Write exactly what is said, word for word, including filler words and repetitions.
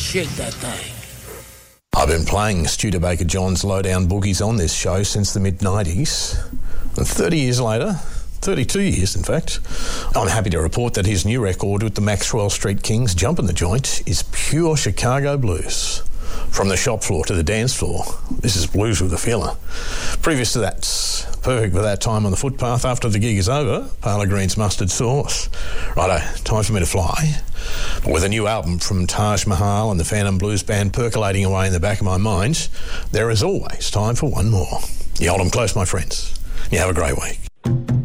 shake that thing. I've been playing Studebaker John's Lowdown Boogies on this show since the mid nineties. And thirty years later, thirty-two years in fact, I'm happy to report that his new record with the Maxwell Street Kings, Jumpin' the Joint, is pure Chicago blues. From the shop floor to the dance floor, this is blues with a feeler. Previous to that, perfect for that time on the footpath after the gig is over, Parlour Green's Mustard Sauce. Righto, time for me to fly. But with a new album from Taj Mahal and the Phantom Blues Band percolating away in the back of my mind, there is always time for one more. You hold them close, my friends. You have a great week.